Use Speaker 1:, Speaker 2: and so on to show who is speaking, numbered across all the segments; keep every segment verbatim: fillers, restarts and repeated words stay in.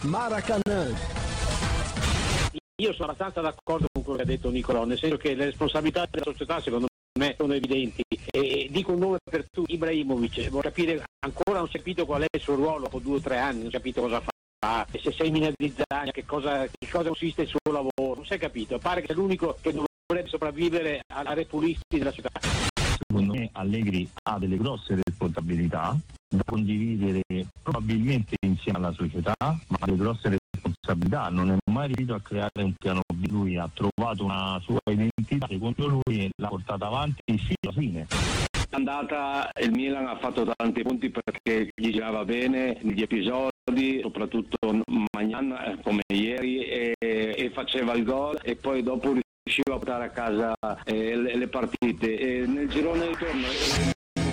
Speaker 1: Maracanã.
Speaker 2: Io sono abbastanza d'accordo con quello che ha detto Nicolò, nel senso che le responsabilità della società secondo me sono evidenti, e dico un nome per tutti: Ibrahimovic. Vuoi capire, ancora non ho capito qual è il suo ruolo dopo due o tre anni, non ho capito cosa fa, e se semina di zizzania, che cosa, che cosa consiste il suo lavoro, non si è capito. Pare che sia l'unico che dovrebbe sopravvivere alla repulisti della società.
Speaker 3: Secondo me Allegri ha delle grosse responsabilità da condividere probabilmente insieme alla società, ma delle grosse responsabilità. Non è mai riuscito a creare un piano B, lui ha trovato una sua identità, secondo lui, e l'ha portata avanti fino alla fine.
Speaker 4: Andata, il Milan ha fatto tanti punti perché gli girava bene negli episodi, soprattutto Magnan come ieri, e, e faceva il gol, e poi dopo riusciva a portare a casa eh, le, le partite. E nel girone di ritorno eh,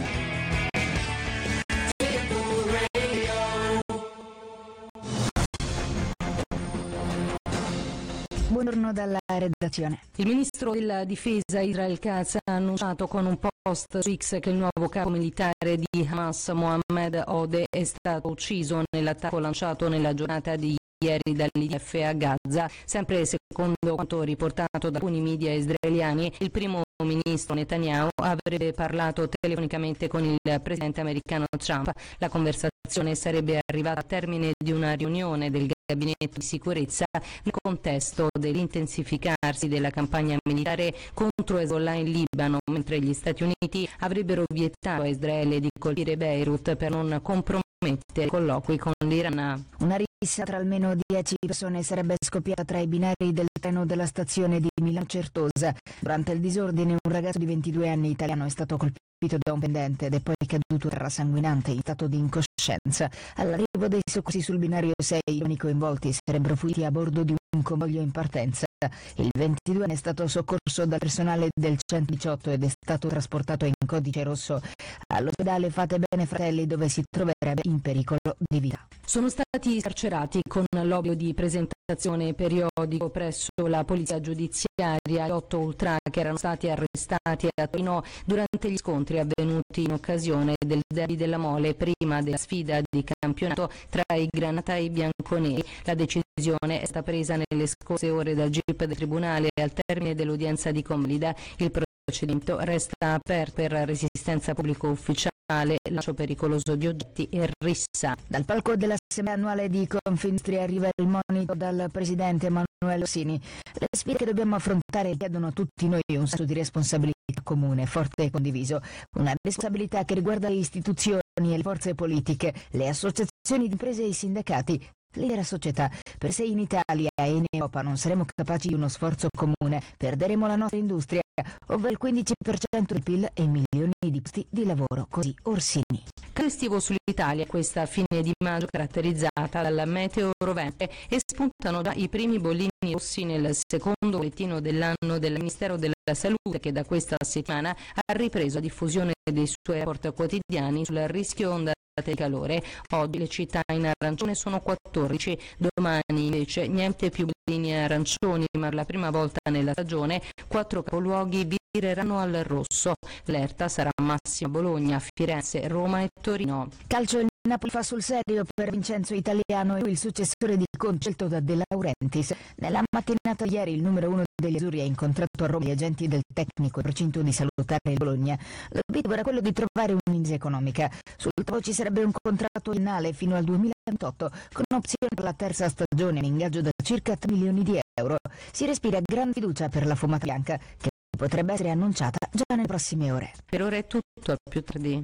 Speaker 5: Buongiorno dalla redazione.
Speaker 6: Il ministro della difesa Israel Katz ha annunciato con un post su X che il nuovo capo militare di Hamas, Mohammed Ode, è stato ucciso nell'attacco lanciato nella giornata di ieri dall'I D F a Gaza. Sempre secondo quanto riportato da alcuni media israeliani, il primo ministro Netanyahu avrebbe parlato telefonicamente con il presidente americano Trump. La conversazione sarebbe arrivata a termine di una riunione del gabinetto di sicurezza nel contesto dell'intensificarsi della campagna militare contro Hezbollah in Libano, mentre gli Stati Uniti avrebbero vietato a Israele di colpire Beirut per non compromettere i colloqui con l'Iran.
Speaker 5: Una rissa tra almeno dieci persone sarebbe scoppiata tra i binari del treno della stazione di Milano Certosa. Durante il disordine un ragazzo di ventidue anni italiano è stato colpito da un pendente ed è poi caduto terra sanguinante in stato di incoscienza. All'arrivo dei soccorsi sul binario sei, i giovani coinvolti sarebbero fuggiti a bordo di un convoglio in partenza. Il ventiduenne è stato soccorso dal personale del centodiciotto ed è stato trasportato in codice rosso all'ospedale Fate Bene Fratelli, dove si troverebbe in pericolo di vita.
Speaker 6: Sono stati scarcerati con l'obbligo di presentazione periodico presso la polizia giudiziaria gli otto ultra che erano stati arrestati a Torino durante gli scontri avvenuti in occasione del derby della Mole prima della sfida di campionato tra i Granata e i bianconeri. La decisione è stata presa nelle scorse ore dal G I P del Tribunale al termine dell'udienza di convalida. Il procedimento resta aperto per resistenza pubblico ufficiale, lancio pericoloso di oggetti e rissa.
Speaker 5: Dal palco dell'assemblea annuale di Confindustria arriva il monito dal presidente Emanuele Ossini. Le sfide che dobbiamo affrontare chiedono a tutti noi un senso di responsabilità comune, forte e condiviso, una responsabilità che riguarda le istituzioni e le forze politiche, le associazioni di imprese e i sindacati, l'intera società. Per se in Italia e in Europa non saremo capaci di uno sforzo comune, perderemo la nostra industria, ovvero il quindici per cento del P I L e milioni di posti di lavoro. Così Orsini.
Speaker 6: Estivo sull'Italia questa fine di maggio caratterizzata dal meteo rovente, e spuntano già i primi bollini rossi nel secondo bollettino dell'anno del Ministero della Salute, che da questa settimana ha ripreso la diffusione dei suoi report quotidiani sul rischio onda di calore. Oggi le città in arancione sono quattordici, domani invece niente più bollini arancioni, ma per la prima volta nella stagione quattro capoluoghi vireranno al rosso. L'erta sarà massima a Bologna, Firenze, Roma e Torino.
Speaker 5: Calcio, il Napoli fa sul serio per Vincenzo Italiano e il successore di Conte scelto da De Laurentiis. Nella mattinata di ieri il numero uno degli azzurri ha incontrato a Roma gli agenti del tecnico in procinto di salutare il Bologna. L'obiettivo era quello di trovare un'intesa economica. Sul tavolo ci sarebbe un contratto biennale fino al duemilaventotto con opzione per la terza stagione in ingaggio da circa tre milioni di euro. Si respira gran fiducia per la Fumata Bianca, che potrebbe essere annunciata già nelle prossime ore.
Speaker 6: Per ora è tutto, a più tardi.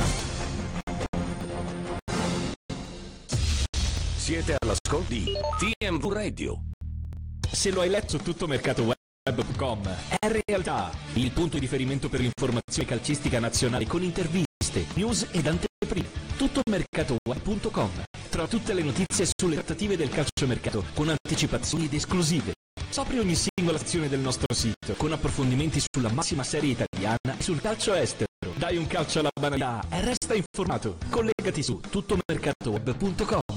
Speaker 7: Siete all'ascolto di T M V Radio. Se lo hai letto su tuttomercatoweb punto com, è realtà il punto di riferimento per l'informazione calcistica nazionale con interviste, news ed anteprime. tuttomercatoweb punto com. Trova tutte le notizie sulle trattative del calciomercato con anticipazioni ed esclusive. Scopri ogni singola sezione del nostro sito con approfondimenti sulla massima serie italiana e sul calcio estero. Dai un calcio alla banalità e resta informato. Collegati su tuttomercatoweb punto com.